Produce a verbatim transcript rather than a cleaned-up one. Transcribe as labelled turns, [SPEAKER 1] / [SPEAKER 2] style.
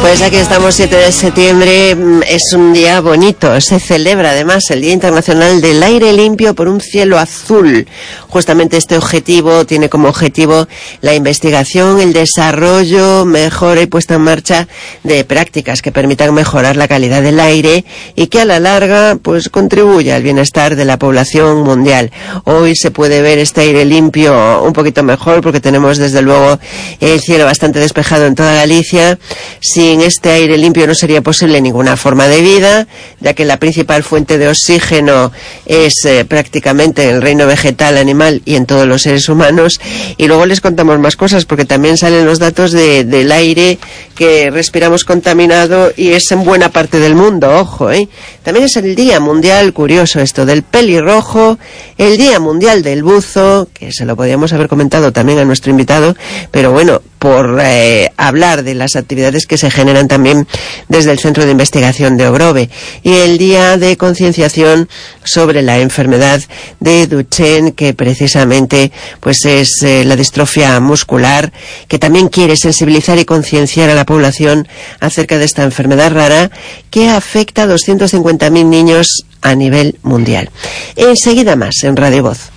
[SPEAKER 1] Pues aquí estamos, siete de septiembre, es un día bonito, se celebra además el Día Internacional del Aire Limpio por un Cielo Azul. Justamente este objetivo tiene como objetivo la investigación, el desarrollo, mejora y puesta en marcha de prácticas que permitan mejorar la calidad del aire y que a la larga pues contribuya al bienestar de la población mundial. Hoy se puede ver este aire limpio un poquito mejor porque tenemos desde luego el cielo bastante despejado en toda Galicia. Sin este aire limpio no sería posible ninguna forma de vida, ya que la principal fuente de oxígeno es eh, prácticamente en el reino vegetal, animal y en todos los seres humanos. Y luego les contamos más cosas porque también salen los datos de, del aire que respiramos contaminado y es en buena parte del mundo, ojo, ¿eh? También es el Día Mundial, curioso esto, del pelirrojo, el Día Mundial del buzo, que se lo podíamos haber comentado también a nuestro invitado, pero bueno, por eh, hablar de las actividades que se generan también desde el Centro de Investigación de Ogrove, y el Día de Concienciación sobre la enfermedad de Duchenne, que precisamente pues es eh, la distrofia muscular, que también quiere sensibilizar y concienciar a la población acerca de esta enfermedad rara que afecta a doscientos cincuenta mil niños a nivel mundial. Enseguida más en Radio Voz.